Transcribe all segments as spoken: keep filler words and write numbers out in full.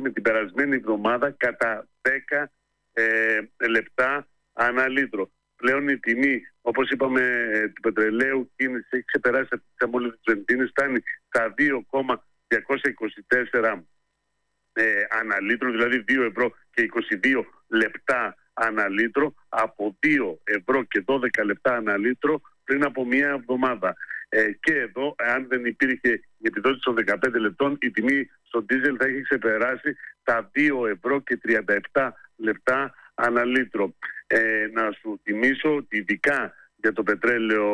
με την περασμένη εβδομάδα κατά δέκα ε, λεπτά ανά λίτρο. Πλέον η τιμή, όπως είπαμε, του πετρελαίου κίνηση έχει ξεπεράσει αυτή τη αμμόλυβδη της βενζίνης, φτάνει στα δύο κόμμα διακόσια είκοσι τέσσερα ε, ανά λίτρο, δηλαδή δύο ευρώ και είκοσι δύο λεπτά ανά λίτρο, από δύο ευρώ και δώδεκα λεπτά ανά λίτρο πριν από μία εβδομάδα. Ε, και εδώ, αν δεν υπήρχε η επιδότηση των δεκαπέντε λεπτών, η τιμή στο ντίζελ θα έχει ξεπεράσει τα δύο ευρώ και τριάντα επτά λεπτά ανά λίτρο. Ε, να σου θυμίσω ότι ειδικά για το πετρέλαιο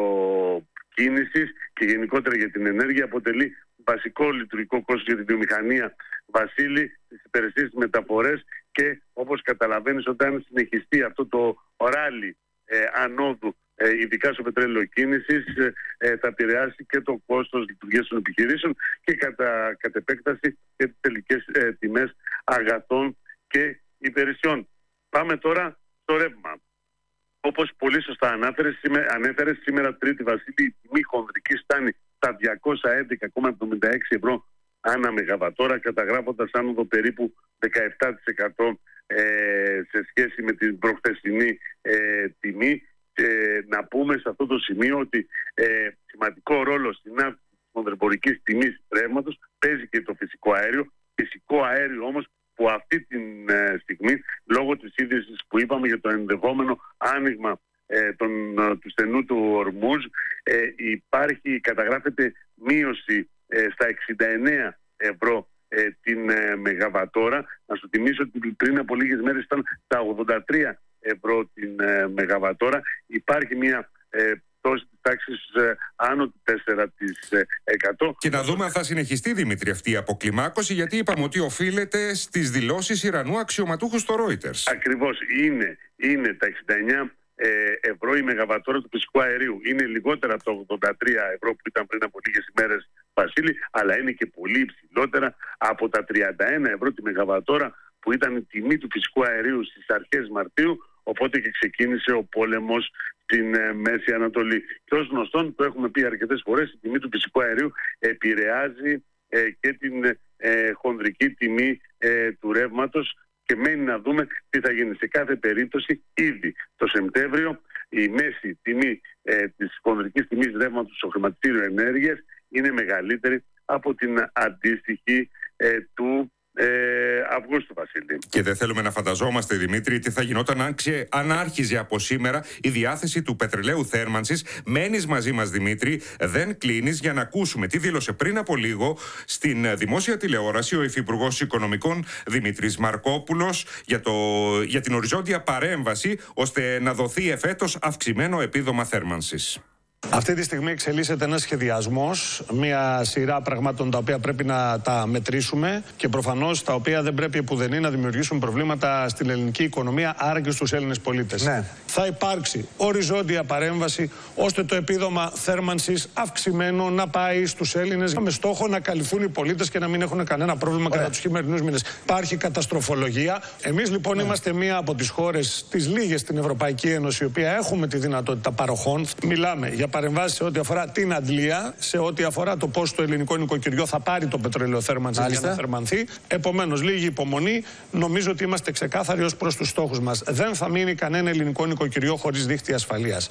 κίνησης και γενικότερα για την ενέργεια αποτελεί βασικό λειτουργικό κόστος για την βιομηχανία, Βασίλη, τις υπηρεσίες, τις μεταφορές, και όπως καταλαβαίνεις, όταν συνεχιστεί αυτό το ράλι ε, ανόδου, ε, ειδικά στο πετρέλαιο κίνησης, ε, θα επηρεάσει και το κόστος λειτουργίας των επιχειρήσεων και κατά, κατ' επέκταση και τις τελικές ε, τιμές αγαθών και υπηρεσιών. Πάμε τώρα στο ρεύμα. Όπως πολύ σωστά ανέφερες, σήμερα, ανέφερες, σήμερα Τρίτη, Βασίλη, η τιμή χονδρική φτάνει στα διακόσια έντεκα κόμμα εβδομήντα έξι ευρώ ανά μεγαβατόρα, καταγράφοντας άνοδο περίπου δεκαεπτά τοις εκατό ε, σε σχέση με την προχθεσινή ε, τιμή. Ε, να πούμε σε αυτό το σημείο ότι ε, σημαντικό ρόλο στην αύξηση της χονδρεμπορικής τιμής ρεύματος παίζει και το φυσικό αέριο. Φυσικό αέριο όμως που αυτή τη ε, στιγμή, λόγω της είδησης που είπαμε για το ενδεχόμενο άνοιγμα ε, τον, ε, του στενού του Ορμούζ, ε, υπάρχει, καταγράφεται μείωση ε, στα εξήντα εννέα ευρώ ε, την ε, μεγαβατόρα. Να σου θυμίσω ότι πριν από λίγες μέρες ήταν στα ογδόντα τρία ευρώ την ε, μεγαβατόρα. Υπάρχει μια ε, πτώση της τάξης ε, άνω του τέσσερα τοις εκατό. Και να δούμε αν θα συνεχιστεί, Δημήτρη, αυτή η αποκλιμάκωση, γιατί είπαμε ότι οφείλεται στις δηλώσεις Ιρανού αξιωματούχου στο Reuters. Ακριβώς. Είναι, είναι τα εξήντα εννέα ευρώ η μεγαβατόρα του φυσικού αερίου. Είναι λιγότερα από τα ογδόντα τρία ευρώ που ήταν πριν από λίγες ημέρες, Βασίλη, αλλά είναι και πολύ υψηλότερα από τα τριάντα ένα ευρώ τη μεγαβατόρα που ήταν η τιμή του φυσικού αερίου στις αρχές Μαρτίου, οπότε και ξεκίνησε ο πόλεμος στην ε, Μέση Ανατολή. Και ως γνωστόν, το έχουμε πει αρκετές φορές, η τιμή του φυσικού αερίου επηρεάζει ε, και την ε, χονδρική τιμή ε, του ρεύματος, και μένει να δούμε τι θα γίνει. Σε κάθε περίπτωση, ήδη το Σεπτέμβριο η μέση τιμή ε, της χονδρικής τιμής ρεύματος στο χρηματιστήριο ενέργειας είναι μεγαλύτερη από την αντίστοιχη ε, του Ε, Αυγούστου, Βασίλη. Και δεν θέλουμε να φανταζόμαστε, Δημήτρη, τι θα γινόταν αν, ξε... αν άρχιζε από σήμερα η διάθεση του πετρελαίου θέρμανσης. Μένεις μαζί μας, Δημήτρη, δεν κλείνεις, για να ακούσουμε τι δήλωσε πριν από λίγο στην δημόσια τηλεόραση ο Υφυπουργός Οικονομικών Δημήτρης Μαρκόπουλος για, το... για την οριζόντια παρέμβαση ώστε να δοθεί εφέτος αυξημένο επίδομα θέρμανσης. Αυτή τη στιγμή εξελίσσεται ένας σχεδιασμός, μια σειρά πραγμάτων τα οποία πρέπει να τα μετρήσουμε και προφανώς τα οποία δεν πρέπει επουδενή να δημιουργήσουν προβλήματα στην ελληνική οικονομία, άρα και στους Έλληνες πολίτες. Ναι. Θα υπάρξει οριζόντια παρέμβαση ώστε το επίδομα θέρμανσης αυξημένο να πάει στους Έλληνες με στόχο να καλυφθούν οι πολίτες και να μην έχουν κανένα πρόβλημα Ωραία. κατά τους χειμερινούς μήνες. Υπάρχει καταστροφολογία. Εμείς λοιπόν ναι. είμαστε μία από τις χώρες, τις λίγες στην Ευρωπαϊκή Ένωση, η οποία έχουμε τη δυνατότητα παροχών. Μιλάμε για παρεμβάσεις σε ό,τι αφορά την αντλία, σε ό,τι αφορά το πώς το ελληνικό νοικοκυριό θα πάρει το πετρέλαιο θέρμανσης για να θερμανθεί. Επομένως, λίγη υπομονή. Νομίζω ότι είμαστε ξεκάθαροι ως προς τους στόχους μας. Δεν θα μείνει κανένα ελληνικό νοικοκυριό χωρίς δίχτυ ασφαλείας.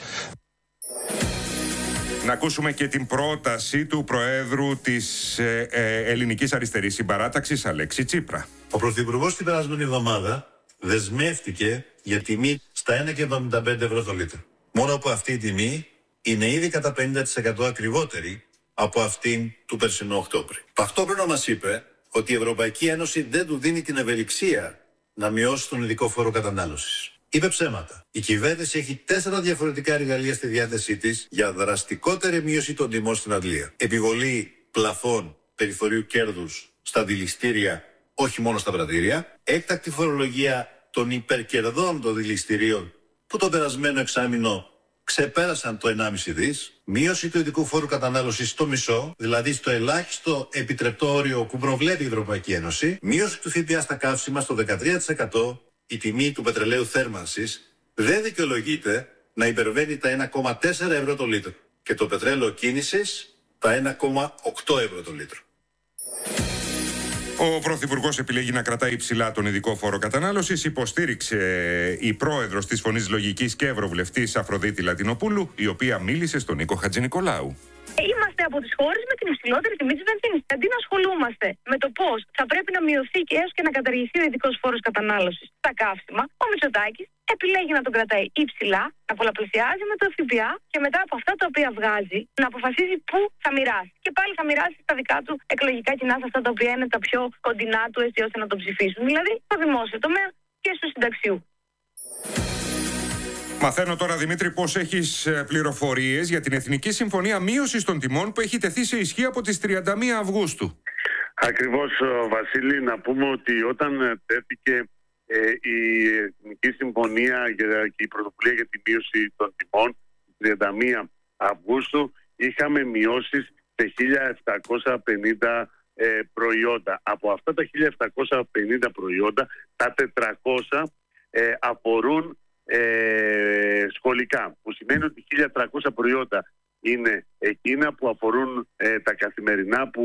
Να ακούσουμε και την πρόταση του Προέδρου της ε, ε, Ελληνικής Αριστερής Συμπαράταξης, Αλέξη Τσίπρα. Ο Πρωθυπουργός την περασμένη εβδομάδα δεσμεύτηκε για τιμή στα ένα κόμμα εβδομήντα πέντε ευρώ το λίτρο. Μόνο που αυτή η τιμή είναι ήδη κατά πενήντα τοις εκατό ακριβότερη από αυτήν του περσινού Οκτώβρη. Ταυτόχρονα μας είπε ότι η Ευρωπαϊκή Ένωση δεν του δίνει την ευελιξία να μειώσει τον ειδικό φόρο κατανάλωσης. Είπε ψέματα. Η κυβέρνηση έχει τέσσερα διαφορετικά εργαλεία στη διάθεσή της για δραστικότερη μείωση των τιμών στην αντλία. Επιβολή πλαφών περιθωρίου κέρδους στα δηληστήρια, όχι μόνο στα πρατήρια. Έκτακτη φορολογία των υπερκερδών των δηληστηρίων που το περασμένο εξάμηνο ξεπέρασαν το ενάμιση δις, μείωση του ειδικού φόρου κατανάλωσης στο μισό, δηλαδή στο ελάχιστο επιτρεπτό όριο που προβλέπει η Ευρωπαϊκή Ένωση, μείωση του ΦΠΑ στα καύσιμα στο δεκατρία τοις εκατό, η τιμή του πετρελαίου θέρμανσης δεν δικαιολογείται να υπερβαίνει τα ένα κόμμα τέσσερα ευρώ το λίτρο και το πετρέλαιο κίνησης τα ένα κόμμα οκτώ ευρώ το λίτρο. Ο Πρωθυπουργός επιλέγει να κρατάει υψηλά τον ειδικό φόρο κατανάλωσης. Υποστήριξε η πρόεδρος της Φωνής Λογικής και ευρωβουλευτής Αφροδίτη Λατινοπούλου, η οποία μίλησε στον Νίκο Χατζηνικολάου. Είμαστε από τις χώρες με την υψηλότερη τιμή της βενζίνης. Αντί να ασχολούμαστε με το πώς θα πρέπει να μειωθεί και έως και να καταργηθεί ο ειδικός φόρος κατανάλωσης στα καύσιμα, ο Μητσοτάκης επιλέγει να τον κρατάει υψηλά, να πολλαπλασιάζει με το ΦΠΑ και μετά από αυτά τα οποία βγάζει να αποφασίζει πού θα μοιράσει. Και πάλι θα μοιράσει στα δικά του εκλογικά κοινά, σε αυτά τα οποία είναι τα πιο κοντινά του, έτσι ώστε να τον ψηφίσουν. Δηλαδή στο δημόσιο τομέα και στο συνταξιού. Μαθαίνω τώρα, Δημήτρη, πως έχεις πληροφορίες για την Εθνική Συμφωνία Μείωσης των Τιμών που έχει τεθεί σε ισχύ από τις τριάντα μία Αυγούστου. Ακριβώς, Βασίλη, να πούμε ότι όταν τέθηκε ε, η Εθνική Συμφωνία και η πρωτοβουλία για τη μείωση των τιμών τριάντα μία Αυγούστου, είχαμε μειώσεις σε χίλια επτακόσια πενήντα ε, προϊόντα. Από αυτά τα χίλια επτακόσια πενήντα προϊόντα, τα τετρακόσια ε, αφορούν Ε, σχολικά, που σημαίνει ότι χίλια τριακόσια προϊόντα είναι εκείνα που αφορούν ε, τα καθημερινά που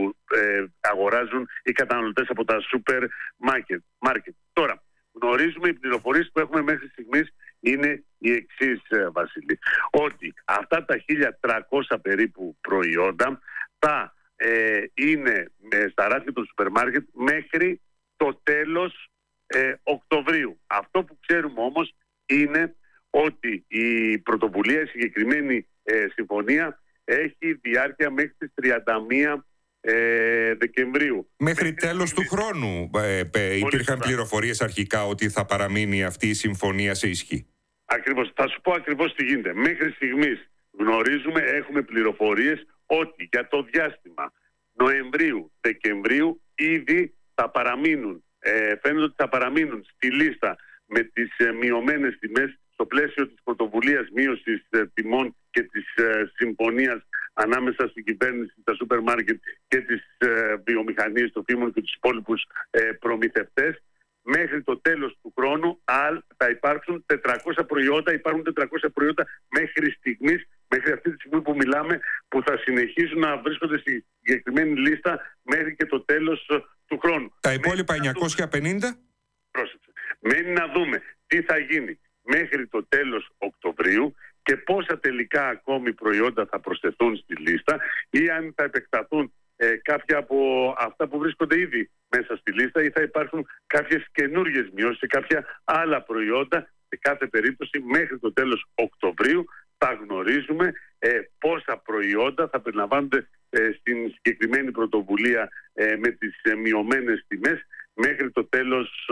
ε, αγοράζουν οι καταναλωτές από τα σούπερ μάρκετ. Τώρα, γνωρίζουμε, οι πληροφορίες που έχουμε μέχρι στιγμής είναι οι εξής, ε, Βασίλη, ότι αυτά τα χίλια τριακόσια περίπου προϊόντα θα ε, είναι ε, στα ράφια των σούπερ μάρκετ μέχρι το τέλος Ε, Οκτωβρίου. Αυτό που ξέρουμε όμως είναι ότι η πρωτοβουλία, η συγκεκριμένη ε, συμφωνία έχει διάρκεια μέχρι τις τριάντα μία ε, Δεκεμβρίου. Μέχρι τέλος του χρόνου ε, ε, υπήρχαν πληροφορίες αρχικά ότι θα παραμείνει αυτή η συμφωνία σε ισχύ. Ακριβώς. Θα σου πω ακριβώς τι γίνεται. Μέχρι στιγμής γνωρίζουμε, έχουμε πληροφορίες ότι για το διάστημα Νοεμβρίου-Δεκεμβρίου ήδη θα παραμείνουν Ε, φαίνεται ότι θα παραμείνουν στη λίστα με τις ε, μειωμένες τιμές στο πλαίσιο της πρωτοβουλίας μείωσης ε, τιμών και της ε, συμφωνίας ανάμεσα στην κυβέρνηση, τα σούπερ μάρκετ και τις ε, βιομηχανίες τροφίμων και τους υπόλοιπους ε, προμηθευτές. Μέχρι το τέλος του χρόνου αλ, θα υπάρξουν τετρακόσια προϊόντα, υπάρχουν τετρακόσια προϊόντα μέχρι στιγμής, μέχρι αυτή τη στιγμή που μιλάμε, που θα συνεχίσουν να βρίσκονται στη συγκεκριμένη λίστα μέχρι και το τέλος του χρόνου. Τα υπόλοιπα εννιακόσια πενήντα. Πρόσεξε. Μένει να δούμε τι θα γίνει μέχρι το τέλος Οκτωβρίου και πόσα τελικά ακόμη προϊόντα θα προσθεθούν στη λίστα ή αν θα επεκταθούν ε, κάποια από αυτά που βρίσκονται ήδη μέσα στη λίστα ή θα υπάρχουν κάποιες καινούργιες μειώσεις σε κάποια άλλα προϊόντα. Σε κάθε περίπτωση μέχρι το τέλος Οκτωβρίου θα γνωρίζουμε ε, πόσα προϊόντα θα περιλαμβάνονται ε, στην συγκεκριμένη πρωτοβουλία ε, με τις ε, μειωμένες τιμές μέχρι το τέλος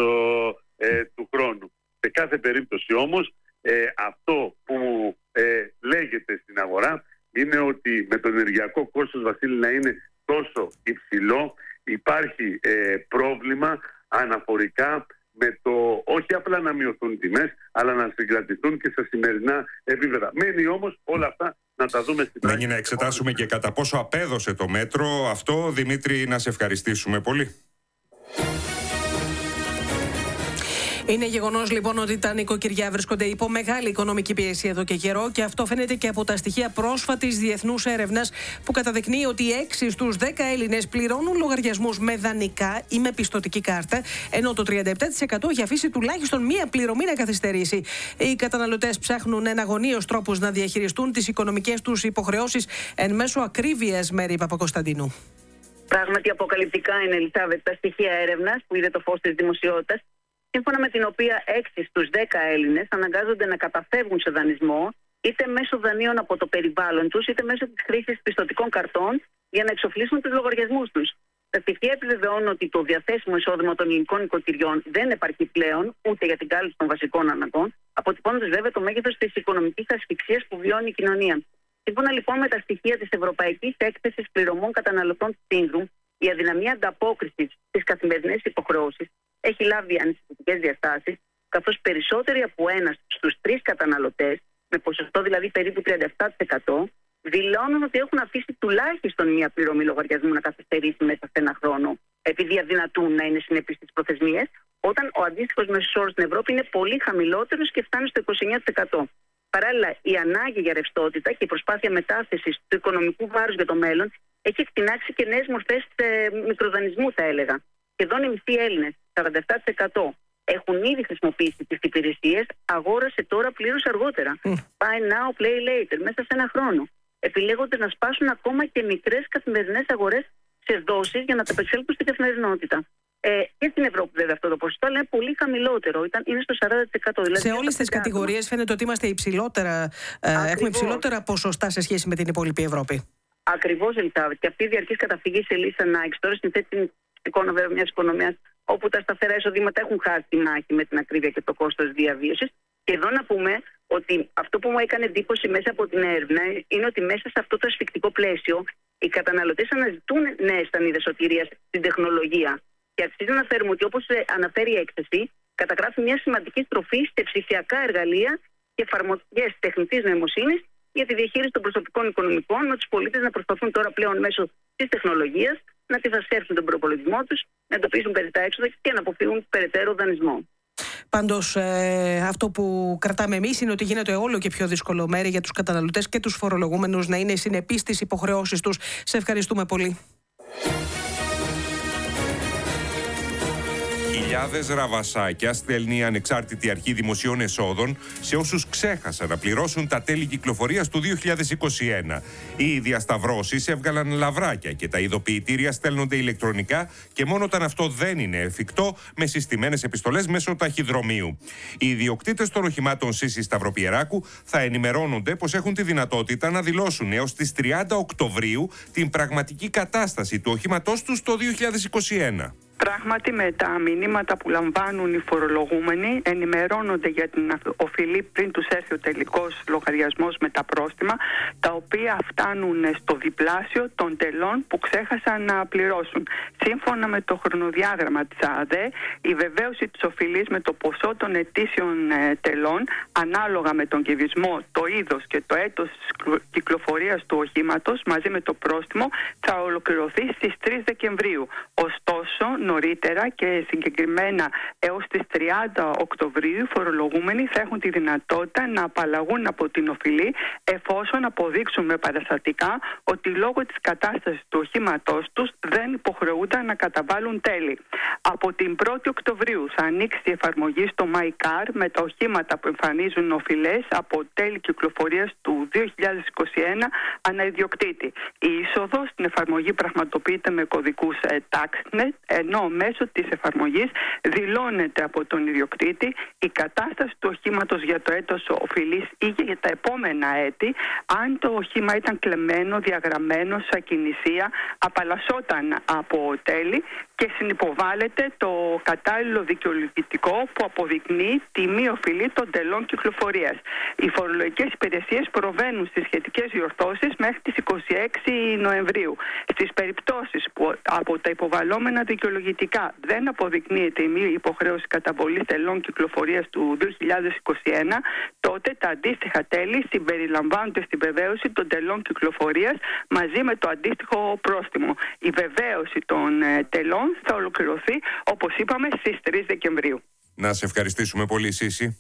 ε, του χρόνου. Σε κάθε περίπτωση όμως ε, αυτό που ε, λέγεται στην αγορά είναι ότι με το ενεργειακό κόστος, Βασίλη, να είναι τόσο υψηλό υπάρχει ε, πρόβλημα αναφορικά με το όχι απλά να μειωθούν οι τιμές, αλλά να συγκρατηθούν και στα σημερινά επίπεδα. Μένει όμως όλα αυτά να τα δούμε στην πράξη. Μένει να εξετάσουμε και κατά πόσο απέδωσε το μέτρο αυτό. Δημήτρη, να σε ευχαριστήσουμε πολύ. Είναι γεγονός λοιπόν ότι τα νοικοκυριά βρίσκονται υπό μεγάλη οικονομική πίεση εδώ και καιρό και αυτό φαίνεται και από τα στοιχεία πρόσφατης διεθνούς έρευνας που καταδεικνύει ότι έξι στους δέκα Έλληνες πληρώνουν λογαριασμούς με δανεικά ή με πιστωτική κάρτα, ενώ το τριάντα επτά τοις εκατό έχει αφήσει τουλάχιστον μία πληρωμή να καθυστερήσει. Οι καταναλωτές ψάχνουν εναγωνίως τρόπους να διαχειριστούν τις οικονομικές τους υποχρεώσεις εν μέσω ακρίβειας, Μέρη Παπακοσταντίνου. Πράγματι, αποκαλυπτικά είναι, Ελισάβετ, τα στοιχεία έρευνας που είδε το φως της δημοσιότητας, σύμφωνα με την οποία έξι στους δέκα Έλληνες αναγκάζονται να καταφεύγουν σε δανεισμό είτε μέσω δανείων από το περιβάλλον τους, είτε μέσω της χρήσης πιστωτικών καρτών για να εξοφλήσουν τους λογαριασμούς τους. Τα στοιχεία επιβεβαιώνουν ότι το διαθέσιμο εισόδημα των ελληνικών νοικοκυριών δεν επαρκεί πλέον ούτε για την κάλυψη των βασικών αναγκών, αποτυπώνοντας βέβαια το μέγεθος της οικονομικής ασφυξίας που βιώνει η κοινωνία. Σύμφωνα λοιπόν με τα στοιχεία της Ευρωπαϊκής Έκθεσης Πληρωμών Καταναλωτών Syndrome, η αδυναμία ανταπόκρισης στις καθημερινές υποχρεώσεις έχει λάβει ανησυχητικές διαστάσεις, καθώς περισσότεροι από ένας στους τρεις καταναλωτές, με ποσοστό δηλαδή περίπου τριάντα επτά τοις εκατό, δηλώνουν ότι έχουν αφήσει τουλάχιστον μία πληρωμή λογαριασμού να καθυστερήσει μέσα σε ένα χρόνο, επειδή αδυνατούν να είναι συνεπείς στις προθεσμίες, όταν ο αντίστοιχος μέσος όρος στην Ευρώπη είναι πολύ χαμηλότερος και φτάνει στο είκοσι εννέα τοις εκατό. Παράλληλα, η ανάγκη για ρευστότητα και η προσπάθεια μετάθεσης του οικονομικού βάρους για το μέλλον έχει εκτινάξει και νέες μορφές ε, μικροδανεισμού, θα έλεγα. Σχεδόν οι μισοί Έλληνες, σαράντα επτά τοις εκατό, έχουν ήδη χρησιμοποιήσει τις υπηρεσίες, αγόρασε τώρα πλήρως αργότερα. Mm. Buy now, play later, μέσα σε ένα χρόνο. Επιλέγονται να σπάσουν ακόμα και μικρές καθημερινές αγορές σε δόσεις για να τα απεξέλθουν στην καθημερινότητα. Ε, και στην Ευρώπη, βέβαια, αυτό το ποσοστό, αλλά είναι πολύ χαμηλότερο. Ήταν, είναι στο σαράντα τοις εκατό. Δηλαδή, σε όλες τις κατηγορίες φαίνεται ότι είμαστε υψηλότερα, ε, έχουμε υψηλότερα ποσοστά σε σχέση με την υπόλοιπη Ευρώπη. Ακριβώς, Ελισάβετ. Και αυτή η διαρκής καταφυγή σε λύσεις ανάγκης τώρα συνθέτει την εικόνα, βέβαια, μιας οικονομίας όπου τα σταθερά εισοδήματα έχουν χάσει τη μάχη με την ακρίβεια και το κόστος διαβίωσης. Και εδώ να πούμε ότι αυτό που μου έκανε εντύπωση μέσα από την έρευνα είναι ότι μέσα σε αυτό το ασφικτικό πλαίσιο οι καταναλωτές αναζητούν νέες στανίδες σωτηρίας στην τεχνολογία. Και αξίζει να αναφέρουμε ότι, όπως αναφέρει η έκθεση, καταγράφει μια σημαντική στροφή σε ψηφιακά εργαλεία και εφαρμογές τεχνητής νοημοσύνης για τη διαχείριση των προσωπικών οικονομικών, με τους πολίτες να προσπαθούν τώρα πλέον μέσω της τεχνολογίας να αντιφασέψουν τον προπολογισμό τους, να εντοπίσουν περιττά έξοδα και να αποφύγουν περαιτέρω δανεισμό. Πάντως, ε, αυτό που κρατάμε εμείς είναι ότι γίνεται όλο και πιο δύσκολο μέρη για τους καταναλωτές και τους φορολογούμενους να είναι συνεπείς στις υποχρεώσεις τους. Σε ευχαριστούμε πολύ. Χιλιάδες ραβασάκια στέλνει η Ανεξάρτητη Αρχή Δημοσίων Εσόδων σε όσους ξέχασαν να πληρώσουν τα τέλη κυκλοφορίας του δύο χιλιάδες είκοσι ένα. Οι διασταυρώσεις έβγαλαν λαβράκια και τα ειδοποιητήρια στέλνονται ηλεκτρονικά και μόνο όταν αυτό δεν είναι εφικτό με συστημένες επιστολές μέσω ταχυδρομείου. Οι ιδιοκτήτες των οχημάτων ΣΥΣΥ Σταυροπιεράκου θα ενημερώνονται πως έχουν τη δυνατότητα να δηλώσουν έως τις τριάντα Οκτωβρίου την πραγματική κατάσταση του οχήματός τους το δύο χιλιάδες είκοσι ένα. Πράγματι, με τα μηνύματα που λαμβάνουν οι φορολογούμενοι ενημερώνονται για την οφειλή πριν τους έρθει ο τελικός λογαριασμός με τα πρόστιμα, τα οποία φτάνουν στο διπλάσιο των τελών που ξέχασαν να πληρώσουν. Σύμφωνα με το χρονοδιάγραμμα της ΑΔΕ, η βεβαίωση της οφειλής με το ποσό των ετήσιων τελών, ανάλογα με τον κυβισμό, το είδος και το έτος κυκλοφορίας του οχήματος, μαζί με το πρόστιμο, θα ολοκληρωθεί στις τρεις Δεκεμβρίου. Ωστόσο, νωρίτερα και συγκεκριμένα έως τις τριάντα Οκτωβρίου, οι φορολογούμενοι θα έχουν τη δυνατότητα να απαλλαγούν από την οφειλή εφόσον αποδείξουν με παραστατικά ότι λόγω της κατάστασης του οχήματός τους δεν υποχρεούνται να καταβάλουν τέλη. Από την πρώτη Οκτωβρίου θα ανοίξει η εφαρμογή στο MyCar με τα οχήματα που εμφανίζουν οφειλές από τέλη κυκλοφορίας του δύο χιλιάδες είκοσι ένα ανά ιδιοκτήτη. Η είσοδος στην εφαρμογή πραγματοποιείται με κωδικούς ε, TaxNet, ενώ μέσω της εφαρμογής δηλώνεται από τον ιδιοκτήτη η κατάσταση του οχήματος για το έτος οφειλής ή για τα επόμενα έτη, αν το οχήμα ήταν κλεμμένο, διαγραμμένο, σε ακινησία, απαλλασσόταν από τέλη και συνυποβάλλεται το κατάλληλο δικαιολογητικό που αποδεικνύει τη μη οφειλή των τελών κυκλοφορίας. Οι φορολογικές υπηρεσίες προβαίνουν στις σχετικές διορθώσεις μέχρι τις είκοσι έξι Νοεμβρίου. Στις περιπτώσεις που από τα υποβαλλόμενα δικαιολογητικά δεν αποδεικνύεται η μη υποχρέωση καταβολής τελών κυκλοφορίας του δύο χιλιάδες είκοσι ένα, τότε τα αντίστοιχα τέλη συμπεριλαμβάνονται στην βεβαίωση των τελών κυκλοφορίας μαζί με το αντίστοιχο πρόστιμο. Η βεβαίωση των ε, τελών θα ολοκληρωθεί, όπως είπαμε, στις τρεις Δεκεμβρίου. Να σε ευχαριστήσουμε πολύ, Σύση.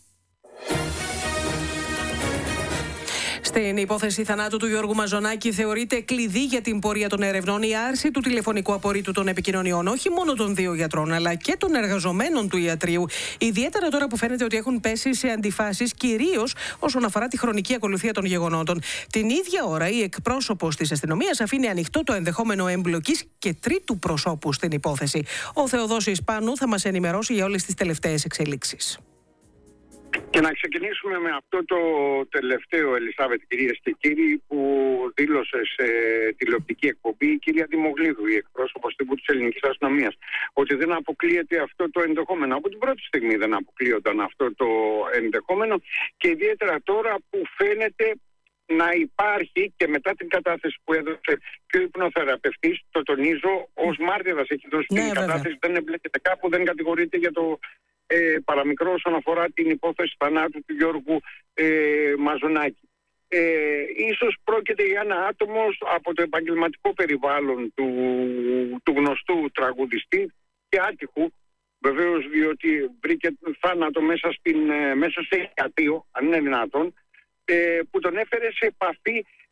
Στην υπόθεση θανάτου του Γιώργου Μαζονάκη θεωρείται κλειδί για την πορεία των ερευνών η άρση του τηλεφωνικού απορρίτου των επικοινωνιών όχι μόνο των δύο γιατρών αλλά και των εργαζομένων του ιατρείου. Ιδιαίτερα τώρα που φαίνεται ότι έχουν πέσει σε αντιφάσεις, κυρίως όσον αφορά τη χρονική ακολουθία των γεγονότων. Την ίδια ώρα, η εκπρόσωπος της αστυνομίας αφήνει ανοιχτό το ενδεχόμενο εμπλοκής και τρίτου προσώπου στην υπόθεση. Ο Θεοδόσης Πάνου θα μας ενημερώσει για όλες τις τελευταίες εξελίξεις. Και να ξεκινήσουμε με αυτό το τελευταίο, Ελισάβετ, κυρίες και κύριοι, που δήλωσε σε τηλεοπτική εκπομπή η κυρία Δημογλίδου, η εκπρόσωπος τύπου της ελληνικής αστυνομίας, ότι δεν αποκλείεται αυτό το ενδεχόμενο. Από την πρώτη στιγμή δεν αποκλείονταν αυτό το ενδεχόμενο και ιδιαίτερα τώρα που φαίνεται να υπάρχει και μετά την κατάθεση που έδωσε και ο υπνοθεραπευτής, το τονίζω, ως μάρτυρας έχει δώσει ναι, την βέβαια. κατάθεση, δεν εμπλέκεται κάπου, δεν κατηγορείται για το ε, παραμικρό όσον αφορά την υπόθεση θανάτου του Γιώργου ε, Μαζονάκη. Ε, ίσως πρόκειται για ένα άτομο από το επαγγελματικό περιβάλλον του, του γνωστού τραγουδιστή και άτυχου, βεβαίως, διότι βρήκε θάνατο μέσα, στην, μέσα σε εικατείο, αν είναι δυνατόν, που τον έφερε σε επαφή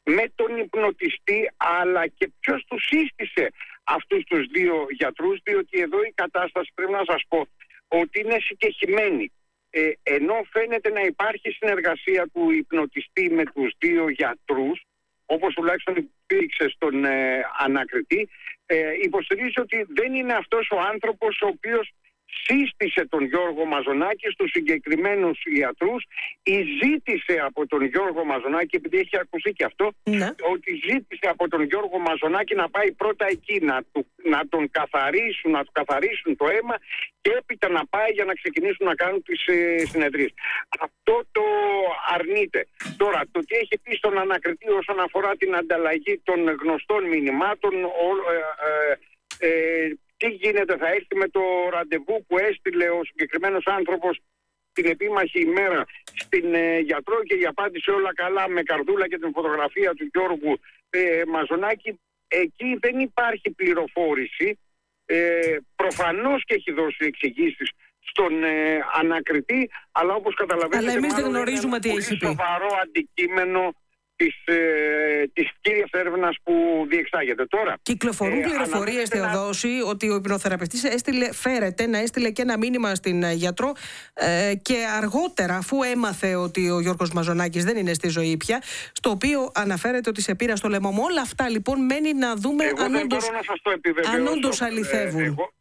με τον υπνοτιστή, αλλά και ποιος του σύστησε αυτούς τους δύο γιατρούς, διότι εδώ η κατάσταση, πρέπει να σας πω, ότι είναι συγκεχημένη. Ε, ενώ φαίνεται να υπάρχει συνεργασία του υπνοτιστή με τους δύο γιατρούς, όπως τουλάχιστον υπήρξε στον ε, ανακριτή, ε, υποστηρίζει ότι δεν είναι αυτός ο άνθρωπος ο οποίος σύστησε τον Γιώργο Μαζονάκη στους συγκεκριμένους ιατρούς ή ζήτησε από τον Γιώργο Μαζονάκη, επειδή έχει ακουστεί και αυτό, ναι. ότι ζήτησε από τον Γιώργο Μαζονάκη να πάει πρώτα εκεί, να, του, να τον καθαρίσουν, να του καθαρίσουν το αίμα και έπειτα να πάει για να ξεκινήσουν να κάνουν τις ε, συνεδρίες. Αυτό το αρνείται. Τώρα, το τι έχει πει στον ανακριτή όσον αφορά την ανταλλαγή των γνωστών μηνυμάτων, ο, ε, ε, ε, τι γίνεται, θα έρθει με το ραντεβού που έστειλε ο συγκεκριμένος άνθρωπος την επίμαχη ημέρα στην ε, γιατρό και η απάντηση όλα καλά με καρδούλα και την φωτογραφία του Γιώργου ε, Μαζονάκη. Εκεί δεν υπάρχει πληροφόρηση. Ε, προφανώς και έχει δώσει εξηγήσεις στον ε, ανακριτή, αλλά όπως καταλαβαίνετε, αλλά εμείς δεν γνωρίζουμε τι έχει πει. Σοβαρό αντικείμενο της, ε, της κύριας έρευνας που διεξάγεται τώρα. Κυκλοφορούν ε, πληροφορίες, Θεοδόση, να... ότι ο υπνοθεραπευτής έστειλε, φέρεται να έστειλε και ένα μήνυμα στην γιατρό ε, και αργότερα, αφού έμαθε ότι ο Γιώργος Μαζονάκης δεν είναι στη ζωή πια, στο οποίο αναφέρεται ότι σε πήρα στο λαιμό μου. Όλα αυτά λοιπόν μένει να δούμε εγώ αν όντως, αν όντως αληθεύουν. Ε, εγώ...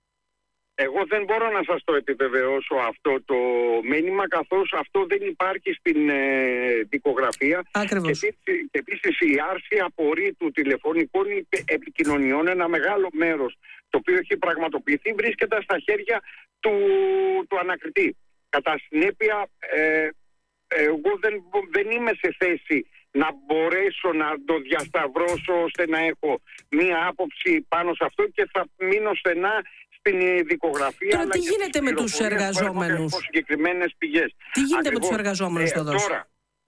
Εγώ δεν μπορώ να σας το επιβεβαιώσω αυτό το μήνυμα, καθώς αυτό δεν υπάρχει στην ε, δικογραφία. Ακριβώς. Και, και επίσης η άρση απορρίτου τηλεφωνικών επικοινωνιών, ένα μεγάλο μέρος το οποίο έχει πραγματοποιηθεί, βρίσκεται στα χέρια του, του ανακριτή. Κατά συνέπεια, ε, εγώ δεν, δεν είμαι σε θέση να μπορέσω να το διασταυρώσω ώστε να έχω μία άποψη πάνω σε αυτό και θα μείνω στενά στην δικογραφία. Τώρα τι γίνεται με τους εργαζόμενους? Συγκεκριμένες πηγές. Τι γίνεται Ακριβώς, με τους εργαζόμενους ε, εδώ? Τώρα,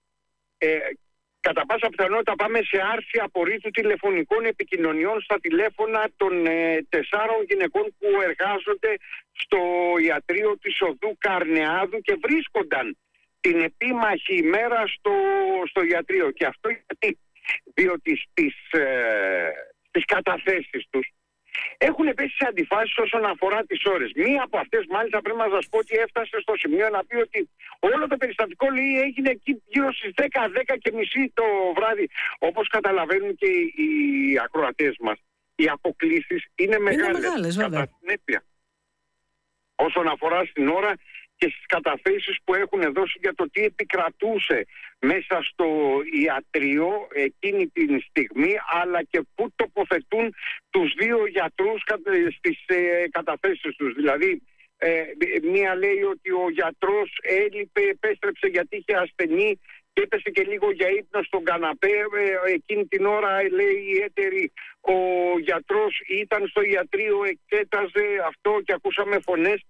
ε, κατά πάσα πιθανότητα πάμε σε άρση απορρίτου τηλεφωνικών επικοινωνιών στα τηλέφωνα των ε, τεσσάρων γυναικών που εργάζονται στο ιατρείο της οδού Καρνεάδου και βρίσκονταν την επίμαχη ημέρα στο, στο ιατρείο. Και αυτό γιατί? Διότι στις, ε, στις καταθέσεις τους έχουν πέσει σε αντιφάσεις όσον αφορά τις ώρες. Μία από αυτές μάλιστα πρέπει να σας πω ότι έφτασε στο σημείο να πει ότι όλο το περιστατικό, λέει, έγινε εκεί γύρω στις δέκα, δέκα και μισή το βράδυ. Όπως καταλαβαίνουν και οι ακροατές μας, οι αποκλίσεις είναι μεγάλες. Είναι μεγάλες, βέβαια. Κατά συνέπεια, όσον αφορά στην ώρα και στις καταθέσεις που έχουν δώσει για το τι επικρατούσε μέσα στο ιατρείο εκείνη την στιγμή, αλλά και πού τοποθετούν τους δύο γιατρούς στις ε, καταθέσεις τους. Δηλαδή, ε, μία λέει ότι ο γιατρός έλειπε, επέστρεψε γιατί είχε ασθενή και έπεσε και λίγο για ύπνο στον καναπέ. Ε, εκείνη την ώρα, λέει η έτερη, ο γιατρός ήταν στο ιατρείο, εξέταζε αυτό και ακούσαμε φωνές.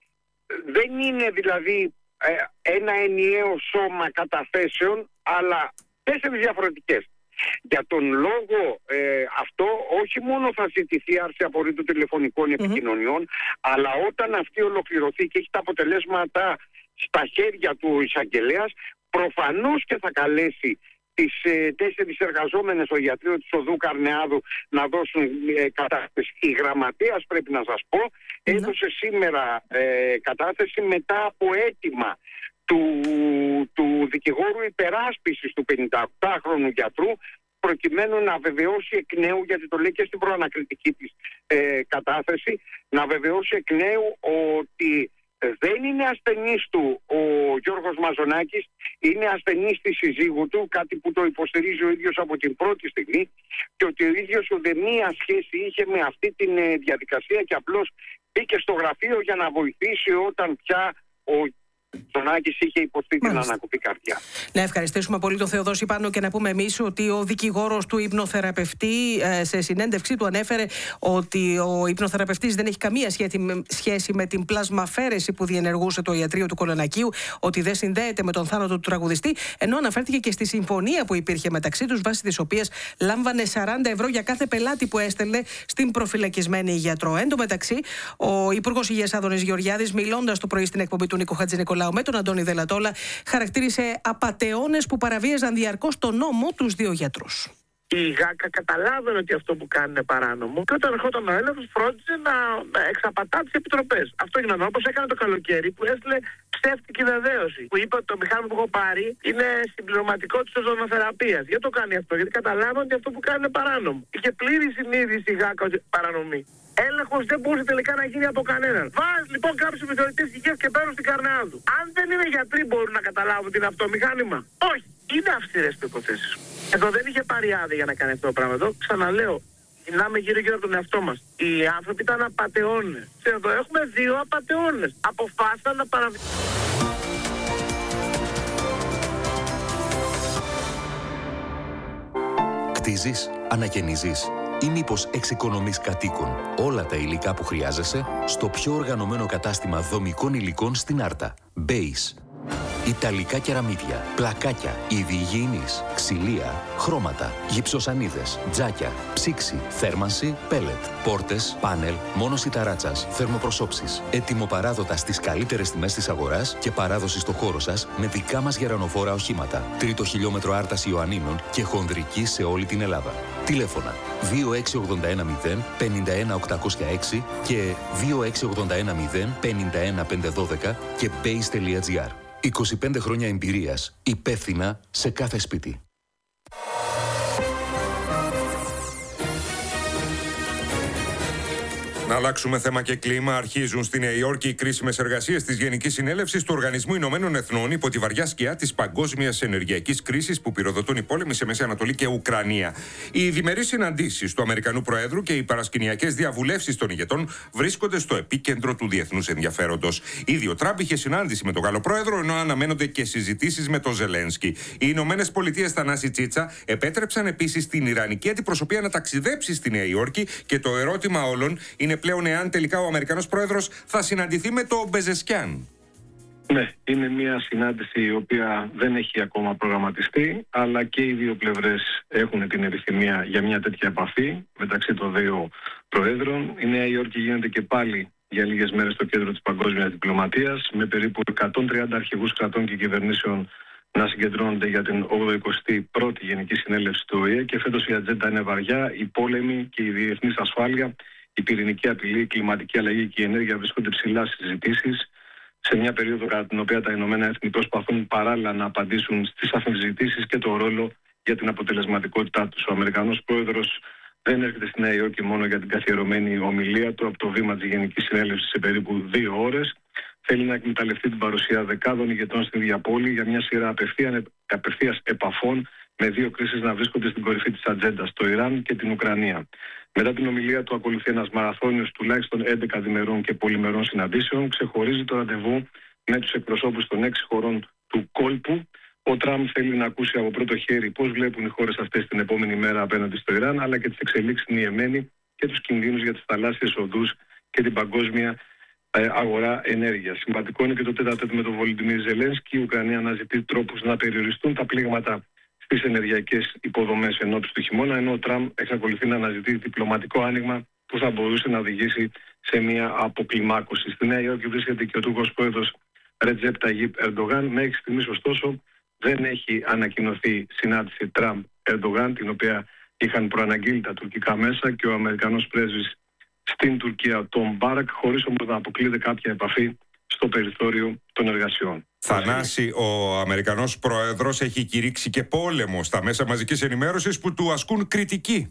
Δεν είναι δηλαδή ε, ένα ενιαίο σώμα καταθέσεων, αλλά τέσσερις διαφορετικές. Για τον λόγο ε, αυτό, όχι μόνο θα ζητηθεί άρση απορρίτου τηλεφωνικών mm-hmm. επικοινωνιών, αλλά όταν αυτή ολοκληρωθεί και έχει τα αποτελέσματα στα χέρια του εισαγγελέας, προφανώς και θα καλέσει τις ε, τέσσερις εργαζόμενες στο ιατρείο της οδού Καρνεάδου να δώσουν ε, κατάθεση. Η γραμματέας, πρέπει να σας πω, έδωσε σήμερα ε, κατάθεση μετά από αίτημα του, του δικηγόρου υπεράσπισης του πενηνταοκτάχρονου γιατρού, προκειμένου να βεβαιώσει εκ νέου, γιατί το λέει και στην προανακριτική της ε, κατάθεση, να βεβαιώσει εκ νέου ότι δεν είναι ασθενής του ο Γιώργος Μαζονάκης, είναι ασθενής της συζύγου του, κάτι που το υποστηρίζει ο ίδιος από την πρώτη στιγμή, και ότι ο ίδιος ουδέμια σχέση είχε με αυτή τη διαδικασία και απλώς μπήκε στο γραφείο για να βοηθήσει όταν πια ο Μαζονάκης είχε υποστεί την ανακοπή καρδιά. Να ευχαριστήσουμε πολύ τον Θεοδόση Πάνο και να πούμε εμείς ότι ο δικηγόρος του υπνοθεραπευτή σε συνέντευξή του ανέφερε ότι ο υπνοθεραπευτής δεν έχει καμία σχέση με την πλασμαφέρεση που διενεργούσε το ιατρείο του Κολονακίου, ότι δεν συνδέεται με τον θάνατο του τραγουδιστή, ενώ αναφέρθηκε και στη συμφωνία που υπήρχε μεταξύ τους, βάσει της οποίας λάμβανε σαράντα ευρώ για κάθε πελάτη που έστελνε στην προφυλακισμένη γιατρό. Εν τω μεταξύ, ο Υπουργός Υγείας Άδωνης Γεωργιάδης, μιλώντας το πρωί στην εκπομπή του Νίκο Χατζηνικολάου, Νικολάου με τον Αντώνη Δελατόλα χαρακτήρισε απατεώνες που παραβίαζαν διαρκώς τον νόμο τους δύο γιατρούς. Η ΓΑΚΑ καταλάβαινε ότι αυτό που κάνει είναι παράνομο και όταν ερχόταν ο έλεγχος φρόντιζε να εξαπατά τις επιτροπές. Αυτό γινόταν όπως έκανε το καλοκαίρι που έστειλε ψεύτικη βεβαίωση. Που είπε ότι το μηχάνημα που έχω πάρει είναι συμπληρωματικό της οζονοθεραπείας. Γιατί το κάνει αυτό? Γιατί καταλάβαινε ότι αυτό που κάνει είναι παράνομο. Είχε πλήρη συνείδηση η ΓΑΚΑ ότι παρανομεί. Έλεγχος δεν μπορούσε τελικά να γίνει από κανέναν. Βάζει λοιπόν κάποιους επιθεωρητές υγείας και παίρνουν στην καρνιά του. Αν δεν είναι γιατροί, μπορούν να καταλάβουν ότι είναι αυτό μηχάνημα? Όχι. Είναι αυστηρές οι υποθέσεις. Εδώ δεν είχε πάρει άδεια για να κάνει αυτό το πράγμα. Εδώ ξαναλέω, μιλάμε γύρω-γύρω από τον εαυτό μας. Οι άνθρωποι ήταν απατεώνες. Και εδώ έχουμε δύο απατεώνες. Αποφάσισαν να παραβιάσουν. Κτίζεις, ανακαινίζεις ή μήπως εξοικονομείς κατοίκων όλα τα υλικά που χρειάζεσαι στο πιο οργανωμένο κατάστημα δομικών υλικών στην Άρτα. Base. Ιταλικά κεραμίδια, πλακάκια, είδη υγιεινής, ξυλία, χρώματα, γυψοσανίδες, τζάκια, ψήξη, θέρμανση, πέλετ, πόρτες, πάνελ, μόνωση ταράτσας, θερμοπροσώψεις. Ετοιμοπαράδοτα στις καλύτερες τιμές της αγοράς και παράδοση στο χώρο σας με δικά μας γερανοφόρα οχήματα. Τρίτο χιλιόμετρο Άρτας Ιωαννίνων και χονδρική σε όλη την Ελλάδα. Τηλέφωνα δύο έξι ογδόντα ένα μηδέν πενήντα ένα οκτακόσια έξι και δύο έξι ογδόντα ένα μηδέν πενήντα ένα πεντακόσια δώδεκα και base τελεία gr. είκοσι πέντε χρόνια εμπειρίας, υπεύθυνα σε κάθε σπίτι. Να αλλάξουμε θέμα και κλίμα. Αρχίζουν στη Νέα Υόρκη οι κρίσιμες εργασίες της Γενικής Συνέλευσης του Οργανισμού Ηνωμένων Εθνών υπό τη βαριά σκιά της παγκόσμιας ενεργειακής κρίσης που πυροδοτούν οι πόλεμοι σε Μέση Ανατολή και Ουκρανία. Οι διμερείς συναντήσεις του Αμερικανού Προέδρου και οι παρασκηνιακές διαβουλεύσεις των ηγετών βρίσκονται στο επίκεντρο του διεθνούς ενδιαφέροντος. Ήδη ο Τραμπ είχε συνάντηση με τον Γάλλο Πρόεδρο, ενώ αναμένονται και συζητήσεις με τον Ζελένσκι. Οι Ηνωμένες Πολιτείες, Θανάση Τσίτσα, επέτρεψαν επίσης την Ιρανική αντιπροσωπεία να ταξιδέψει στη Νέα Υόρκη και το ερώτημα όλων είναι πλέον εάν τελικά ο Αμερικανός Πρόεδρος θα συναντηθεί με το Μπεζεσκιάν. Ναι, είναι μια συνάντηση η οποία δεν έχει ακόμα προγραμματιστεί, αλλά και οι δύο πλευρές έχουν την επιθυμία για μια τέτοια επαφή μεταξύ των δύο Προέδρων. Η Νέα Υόρκη γίνεται και πάλι για λίγες μέρες στο κέντρο της παγκόσμιας διπλωματίας, με περίπου εκατόν τριάντα αρχηγούς κρατών και κυβερνήσεων να συγκεντρώνονται για την ογδοηκοστή πρώτη Γενική Συνέλευση του Ο Ε Ε και φέτος η ατζέντα είναι βαριά, οι πόλεμοι και η διεθνής ασφάλεια, η πυρηνική απειλή, η κλιματική αλλαγή και η ενέργεια βρίσκονται ψηλά στις συζητήσεις, σε μια περίοδο κατά την οποία τα Ηνωμένα Έθνη προσπαθούν παράλληλα να απαντήσουν στις αμφισβητήσεις και το ρόλο για την αποτελεσματικότητά τους. Ο Αμερικανός Πρόεδρος δεν έρχεται στη Νέα Υόρκη μόνο για την καθιερωμένη ομιλία του από το βήμα της Γενικής Συνέλευσης σε περίπου δύο ώρες. Θέλει να εκμεταλλευτεί την παρουσία δεκάδων ηγετών στην ίδια πόλη για μια σειρά απευθείας επαφών με δύο κρίσεις να βρίσκονται στην κορυφή της ατζέντας, το Ιράν και την Ουκρανία. Μετά την ομιλία του ακολουθεί ένας μαραθώνιος τουλάχιστον έντεκα διμερών και πολυμερών συναντήσεων. Ξεχωρίζει το ραντεβού με τους εκπροσώπους των έξι χωρών του κόλπου. Ο Τραμπ θέλει να ακούσει από πρώτο χέρι πώς βλέπουν οι χώρες αυτές την επόμενη μέρα απέναντι στο Ιράν, αλλά και τις εξελίξεις στην Ιεμένη και τους κινδύνους για τις θαλάσσιες οδούς και την παγκόσμια ε, αγορά ενέργειας. Σημαντικό είναι και το τέταρτο με τον Βολοντιμίρ Ζελένσκι. Η Ουκρανία αναζητεί τρόπους να περιοριστούν τα πλήγματα στις ενεργειακές υποδομές ενώπιση του χειμώνα, ενώ ο Τραμπ εξακολουθεί να αναζητεί διπλωματικό άνοιγμα που θα μπορούσε να οδηγήσει σε μια αποκλιμάκωση. Στη Νέα Υόρκη βρίσκεται και ο Τούρκος πρόεδρος Ρετζέπ Ταγίπ Ερντογάν. Μέχρι στιγμής, ωστόσο, δεν έχει ανακοινωθεί συνάντηση Τραμπ-Ερντογάν, την οποία είχαν προαναγγείλει τα τουρκικά μέσα και ο Αμερικανός πρέσβης στην Τουρκία, ο Τόμ Μπάρακ, χωρίς όμως να αποκλείεται κάποια επαφή στο περιθώριο των εργασιών. Θανάση, ο Αμερικανός Πρόεδρος έχει κηρύξει και πόλεμο στα μέσα μαζικής ενημέρωσης που του ασκούν κριτική.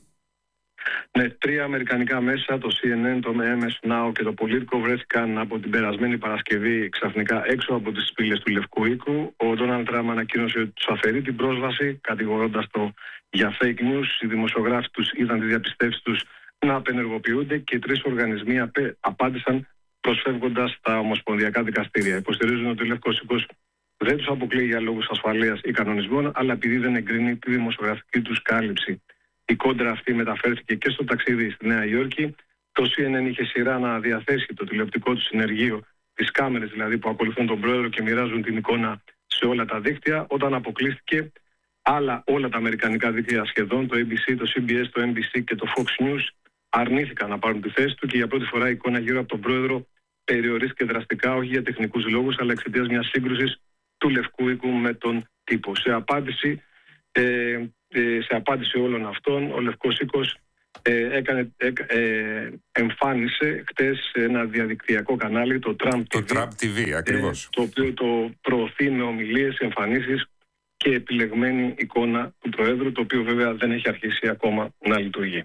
Ναι, τρία αμερικανικά μέσα, το σι εν εν, το εμ ες Now και το Politico, βρέθηκαν από την περασμένη Παρασκευή ξαφνικά έξω από τις πύλες του Λευκού Οίκου. Ο Ντόναλντ Τραμπ ανακοίνωσε ότι τους αφαιρεί την πρόσβαση, κατηγορώντας το για fake news. Οι δημοσιογράφοι τους είδαν τη διαπιστεύση τους να απενεργοποιούνται και οι τρεις οργανισμοί απάντησαν προσφεύγοντας τα ομοσπονδιακά δικαστήρια. Υποστηρίζουν ότι ο Λευκός Οίκος δεν τους αποκλείει για λόγους ασφαλείας ή κανονισμών, αλλά επειδή δεν εγκρίνει τη δημοσιογραφική τους κάλυψη. Η κόντρα αυτή μεταφέρθηκε και στο ταξίδι στη Νέα Υόρκη. Το σι εν εν είχε σειρά να διαθέσει το τηλεοπτικό του συνεργείο, τις κάμερες δηλαδή που ακολουθούν τον πρόεδρο και μοιράζουν την εικόνα σε όλα τα δίκτυα. Όταν αποκλείστηκε, άλλα όλα τα αμερικανικά δίκτυα σχεδόν, το έι μπι σι, το σι μπι ες, το εμ μπι σι και το Fox News, αρνήθηκαν να πάρουν τη θέση του και για πρώτη φορά η εικόνα γύρω από τον πρόεδρο περιορίστηκε δραστικά, όχι για τεχνικούς λόγους, αλλά εξαιτίας μιας σύγκρουσης του Λευκού Οίκου με τον τύπο. Σε απάντηση, ε, ε, σε απάντηση όλων αυτών, ο Λευκός Οίκος ε, έκανε, ε, ε, εμφάνισε χτες ένα διαδικτυακό κανάλι, το Trump το τι βι, Trump τι βι, ακριβώς. Ε, το οποίο το προωθεί με ομιλίες, εμφανίσεις και επιλεγμένη εικόνα του Προέδρου, το οποίο βέβαια δεν έχει αρχίσει ακόμα να λειτουργεί.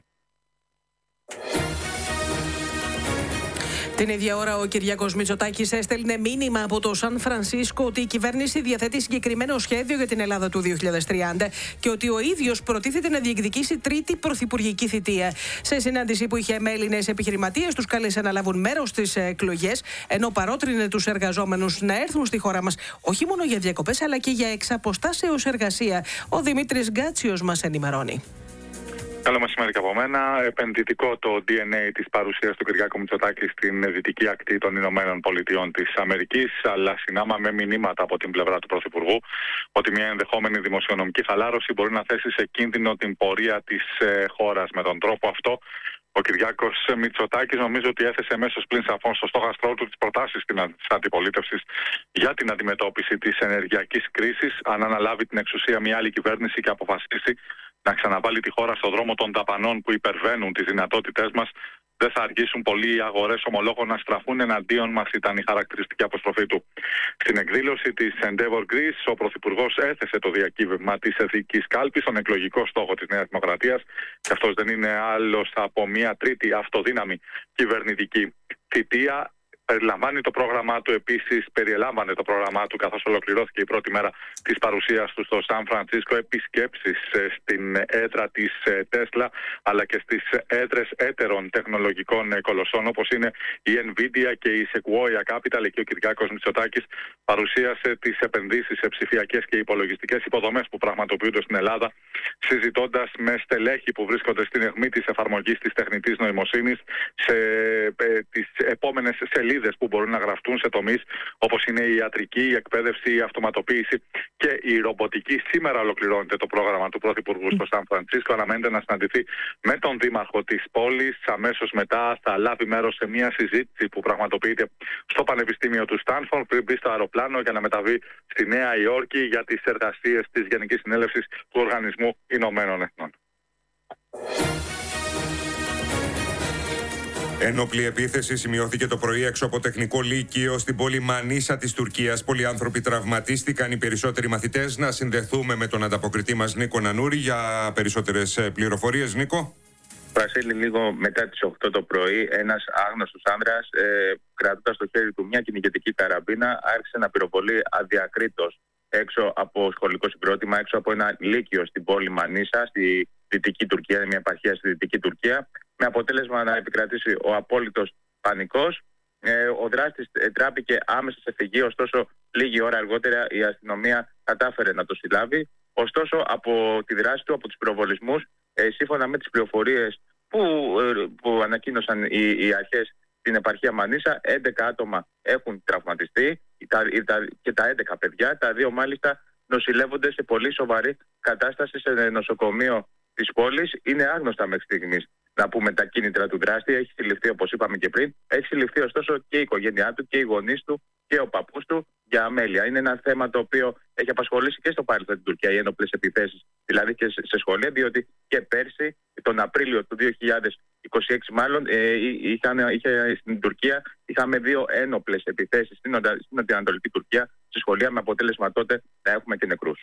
Την ίδια ώρα, ο Κυριάκος Μητσοτάκης έστελνε μήνυμα από το Σαν Φρανσίσκο ότι η κυβέρνηση διαθέτει συγκεκριμένο σχέδιο για την Ελλάδα του δύο χιλιάδες τριάντα και ότι ο ίδιος προτίθεται να διεκδικήσει τρίτη πρωθυπουργική θητεία. Σε συνάντηση που είχε με Έλληνες επιχειρηματίες, τους κάλεσε να λάβουν μέρος στις εκλογές, ενώ παρότρινε τους εργαζόμενους να έρθουν στη χώρα μας όχι μόνο για διακοπές, αλλά και για εξαποστάσεως εργασία. Ο Δημήτρης Γκάτσιος μας ενημερώνει. Καλό μεσημέρι και από μένα. Επενδυτικό το ντι εν έι της παρουσίας του Κυριάκου Μητσοτάκη στην δυτική ακτή των Ηνωμένων Πολιτειών της Αμερικής, αλλά συνάμα με μηνύματα από την πλευρά του Πρωθυπουργού ότι μια ενδεχόμενη δημοσιονομική χαλάρωση μπορεί να θέσει σε κίνδυνο την πορεία της ε, χώρας. Με τον τρόπο αυτό, ο Κυριάκος Μητσοτάκης νομίζω ότι έθεσε αμέσως πλην σαφών στο στόχαστρό του τις προτάσεις της αντιπολίτευσης για την αντιμετώπιση της ενεργειακής κρίσης, αν αναλάβει την εξουσία μια άλλη κυβέρνηση και αποφασίσει να ξαναβάλει τη χώρα στον δρόμο των δαπανών που υπερβαίνουν τις δυνατότητές μας. Δεν θα αργήσουν πολλοί οι αγορές ομολόγων να στραφούν εναντίον μας, ήταν η χαρακτηριστική αποστροφή του. Στην εκδήλωση της Endeavor Greece, ο Πρωθυπουργός έθεσε το διακύβευμα της εθνικής κάλπης, τον εκλογικό στόχο της Νέας Δημοκρατίας, και αυτός δεν είναι άλλος από μια τρίτη αυτοδύναμη κυβερνητική θητεία. Περιλαμβάνει το πρόγραμμά του, επίσης περιελάμβανε το πρόγραμμά του, καθώς ολοκληρώθηκε η πρώτη μέρα της παρουσίας του στο Σαν Φρανσίσκο, επισκέψεις στην έδρα της Τέσλα, αλλά και στις έδρες έτερων τεχνολογικών κολοσσών όπως είναι η Nvidia και η Sequoia Capital. Εκεί ο Κυριάκος Μητσοτάκης παρουσίασε τις επενδύσεις σε ψηφιακές και υπολογιστικές υποδομές που πραγματοποιούνται στην Ελλάδα, συζητώντας με στελέχη που βρίσκονται στην αιχμή της εφαρμογής της τεχνητής νοημοσύνης σε ε, τις επόμενες σελίδες που μπορούν να γραφτούν σε τομείς όπως είναι η ιατρική, η εκπαίδευση, η αυτοματοποίηση και η ρομποτική. Σήμερα ολοκληρώνεται το πρόγραμμα του Πρωθυπουργού στο Σαν Φρανσίσκο. Αναμένεται να συναντηθεί με τον Δήμαρχο της πόλης. Αμέσως μετά θα λάβει μέρος σε μια συζήτηση που πραγματοποιείται στο Πανεπιστήμιο του Στάνφορντ πριν μπει στο αεροπλάνο για να μεταβεί στη Νέα Υόρκη για τις εργασίες της Γενικής Συνέλευσης του Οργανισμού Ηνωμένων Εθνών. Ένοπλη επίθεση σημειώθηκε το πρωί έξω από τεχνικό λύκειο στην πόλη Μανίσα της Τουρκίας. Πολλοί άνθρωποι τραυματίστηκαν, οι περισσότεροι μαθητές. Να συνδεθούμε με τον ανταποκριτή μας Νίκο Νανούρη για περισσότερες πληροφορίες. Νίκο. Βασίλη, λίγο μετά τις οκτώ το πρωί, ένας άγνωστος άνδρας, ε, κρατώντας στο χέρι του μια κυνηγετική καραμπίνα, άρχισε να πυροβολεί αδιακρίτως έξω από σχολικό συγκρότημα, έξω από ένα λύκειο στην πόλη Μανίσα, στη Δυτική Τουρκία, είναι μια επαρχία στη Δυτική Τουρκία, με αποτέλεσμα να επικρατήσει ο απόλυτος πανικός. Ε, ο δράστης ε, τράπηκε άμεσα σε φυγή, ωστόσο λίγη ώρα αργότερα η αστυνομία κατάφερε να το συλλάβει. Ωστόσο, από τη δράση του, από τους πυροβολισμούς, ε, σύμφωνα με τις πληροφορίες που, ε, που ανακοίνωσαν οι, οι αρχές στην επαρχία Μανίσα, έντεκα άτομα έχουν τραυματιστεί τα, τα, και τα έντεκα παιδιά. Τα δύο μάλιστα νοσηλεύονται σε πολύ σοβαρή κατάσταση σε νοσοκομείο της πόλης. Είναι άγνωστα μέχρι στιγμής, να πούμε, τα κίνητρα του δράστη. Έχει συλληφθεί, όπως είπαμε και πριν. Έχει συλληφθεί ωστόσο και η οικογένειά του και οι γονείς του και ο παππούς του για αμέλεια. Είναι ένα θέμα το οποίο έχει απασχολήσει και στο παρελθόν την Τουρκία, οι ένοπλες επιθέσεις, δηλαδή και σε σχολεία, διότι και πέρσι, τον Απρίλιο του δύο χιλιάδες είκοσι έξι μάλλον, ε, είχαν, είχε, στην Τουρκία είχαμε δύο ένοπλες επιθέσεις στην, στην Ανατολική Τουρκία, σε σχολεία, με αποτέλεσμα τότε να έχουμε και νεκρούς.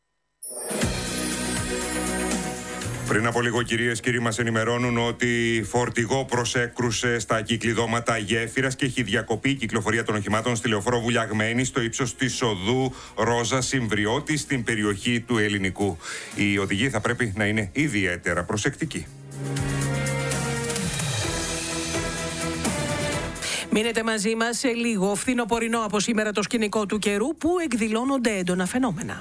Πριν από λίγο, κυρίες και κύριοι, μας ενημερώνουν ότι φορτηγό προσέκρουσε στα κυκλειδώματα γέφυρας και έχει διακοπεί η κυκλοφορία των οχημάτων στη λεωφόρο Βουλιαγμένη στο ύψος της οδού Ρόζα Συμβριώτη στην περιοχή του Ελληνικού. Οι οδηγοί θα πρέπει να είναι ιδιαίτερα προσεκτικοί. Μείνετε μαζί μας σε λίγο. Φθινοπορεινό από σήμερα το σκηνικό του καιρού που εκδηλώνονται έντονα φαινόμενα.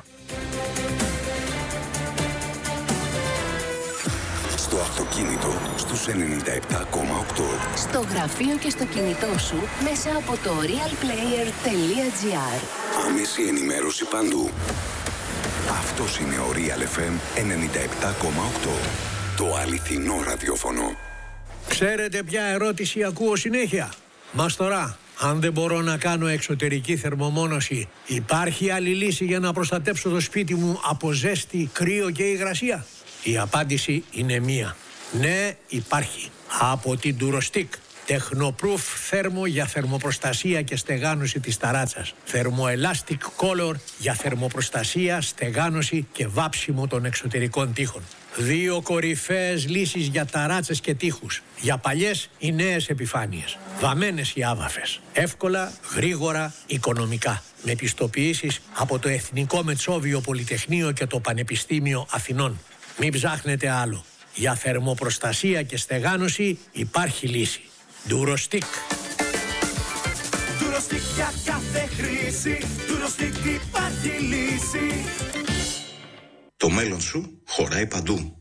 Στο αυτοκίνητο στους ενενήντα επτά κόμμα οκτώ. Στο γραφείο και στο κινητό σου μέσα από το real player τελεία gr. Άμεση ενημέρωση παντού. Αυτός είναι ο Real εφ εμ ενενήντα επτά κόμμα οκτώ. Το αληθινό ραδιόφωνο. Ξέρετε ποια ερώτηση ακούω συνέχεια? Μαστορά, Αν δεν μπορώ να κάνω εξωτερική θερμομόνωση, υπάρχει άλλη λύση για να προστατέψω το σπίτι μου από ζέστη, κρύο και υγρασία? Η απάντηση είναι μία. Ναι, υπάρχει. Από την Durostick. Τεχνοπρούφ θέρμο για θερμοπροστασία και στεγάνωση της ταράτσας. Θερμοελάστικ Color για θερμοπροστασία, στεγάνωση και βάψιμο των εξωτερικών τοίχων. Δύο κορυφαίες λύσεις για ταράτσες και τοίχους. Για παλιές ή νέες επιφάνειες. Βαμμένες ή άβαφες. Εύκολα, γρήγορα, οικονομικά. Με πιστοποιήσεις από το Εθνικό Μετσόβιο Πολυτεχνείο και το Πανεπιστήμιο Αθηνών. Μην ψάχνετε άλλο. Για θερμοπροστασία και στεγάνωση υπάρχει λύση. Durostick. Durostick για κάθε χρήση. Durostick υπάρχει λύση. Το μέλλον σου χωράει παντού.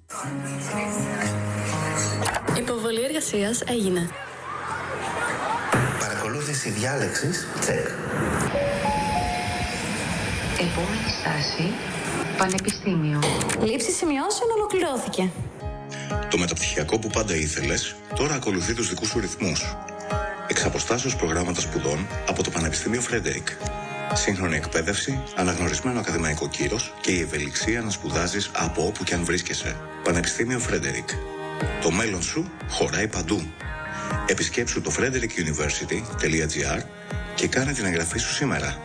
Υποβολή εργασίας έγινε. Παρακολούθηση διάλεξης, τσεκ. Επόμενη στάση, Πανεπιστήμιο. Λήψη σημειώσεων ολοκληρώθηκε. Το μεταπτυχιακό που πάντα ήθελες, τώρα ακολουθεί τους δικούς σου ρυθμούς. Εξ αποστάσεως προγράμματα σπουδών από το Πανεπιστήμιο Φρέντερικ. Σύγχρονη εκπαίδευση, αναγνωρισμένο ακαδημαϊκό κύρος και η ευελιξία να σπουδάζεις από όπου και αν βρίσκεσαι. Πανεπιστήμιο Φρέντερικ. Το μέλλον σου χωράει παντού. Επισκέψου το frederick university τελεία gr και κάνε την εγγραφή σου σήμερα.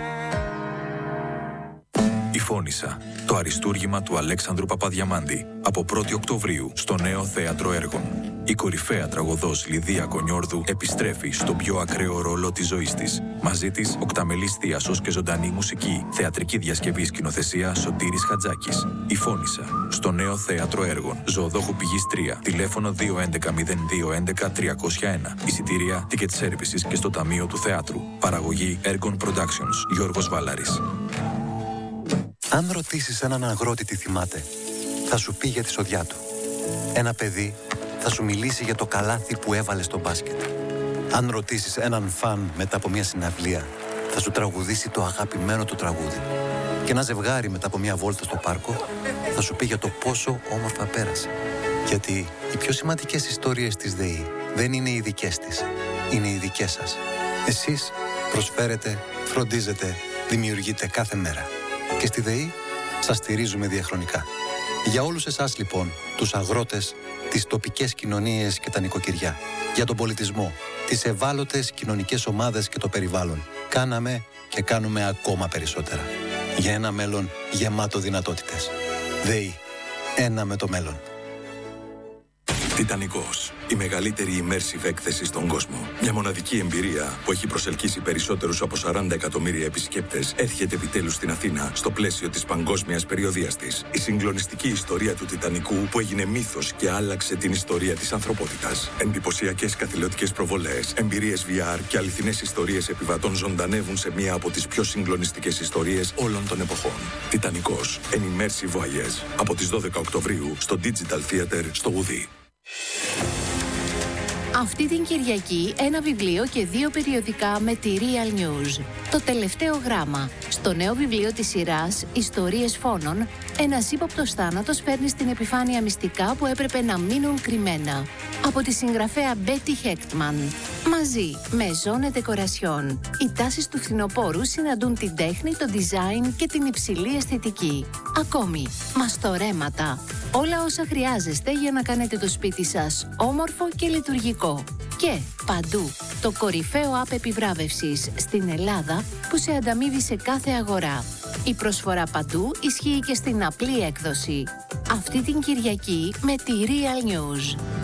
Η Φώνισσα, το αριστούργημα του Αλέξανδρου Παπαδιαμάντη, από πρώτη Οκτωβρίου στο Νέο Θέατρο Έργων. Η κορυφαία τραγωδός Λιδία Κονιόρδου επιστρέφει στον πιο ακραίο ρόλο της ζωής της. Μαζί της, οκταμελής θίασος και ζωντανή μουσική, θεατρική διασκευή σκηνοθεσία Σωτήρης Χατζάκης. Η Φώνισσα, στο Νέο Θέατρο Έργων. Ζωοδόχου Πηγής τρία, τηλέφωνο δύο έντεκα μηδέν δύο έντεκα τριακόσια ένα. Εισιτήρια, ticket services και στο Ταμείο του Θεάτρου. Παραγωγή Ergon Productions, Γιώργος Βάλαρης. Αν ρωτήσεις έναν αγρότη τι θυμάται, θα σου πει για τη σοδιά του. Ένα παιδί θα σου μιλήσει για το καλάθι που έβαλε στο μπάσκετ. Αν ρωτήσεις έναν φαν μετά από μια συναυλία, θα σου τραγουδήσει το αγαπημένο του τραγούδι. Και ένα ζευγάρι μετά από μια βόλτα στο πάρκο θα σου πει για το πόσο όμορφα πέρασε. Γιατί οι πιο σημαντικές ιστορίες της ΔΕΗ δεν είναι οι δικές της, είναι οι δικές σας. Εσείς προσφέρετε, φροντίζετε, δημιουργείτε κάθε μέρα. Και στη ΔΕΗ σας στηρίζουμε διαχρονικά. Για όλους εσάς λοιπόν, τους αγρότες, τις τοπικές κοινωνίες και τα νοικοκυριά, για τον πολιτισμό, τις ευάλωτες κοινωνικές ομάδες και το περιβάλλον, κάναμε και κάνουμε ακόμα περισσότερα. Για ένα μέλλον γεμάτο δυνατότητες. ΔΕΗ. Ένα με το μέλλον. Τιτανικός. Η μεγαλύτερη immersive έκθεση στον κόσμο. Μια μοναδική εμπειρία που έχει προσελκύσει περισσότερους από σαράντα εκατομμύρια επισκέπτες έρχεται επιτέλους στην Αθήνα στο πλαίσιο της παγκόσμιας περιοδείας της. Η συγκλονιστική ιστορία του Τιτανικού που έγινε μύθος και άλλαξε την ιστορία της ανθρωπότητας. Εντυπωσιακές καθηλωτικές προβολές, εμπειρίες βι αρ και αληθινές ιστορίες επιβατών ζωντανεύουν σε μία από τις πιο συγκλονιστικές ιστορίες όλων των εποχών. Τιτανικός. An immersive voyage. Από τις δώδεκα Οκτωβρίου στο Digital Theater στο Γουδί. Αυτή την Κυριακή ένα βιβλίο και δύο περιοδικά με τη Real News. Το τελευταίο γράμμα. Στο νέο βιβλίο της σειράς «Ιστορίες φόνων», ένας ύποπτος θάνατος φέρνει στην επιφάνεια μυστικά που έπρεπε να μείνουν κρυμμένα. Από τη συγγραφέα Betty Hechtman. Μαζί με Zone Decoration. Οι τάσεις του φθινοπόρου συναντούν την τέχνη, το design και την υψηλή αισθητική. Ακόμη, μαστορέματα. Όλα όσα χρειάζεστε για να κάνετε το σπίτι σας όμορφο και λειτουργικό. Και παντού, το κορυφαίο app επιβράβευσης στην Ελλάδα που σε ανταμείβει σε κάθε αγορά. Η προσφορά παντού ισχύει και στην απλή έκδοση. Αυτή την Κυριακή με τη Real News.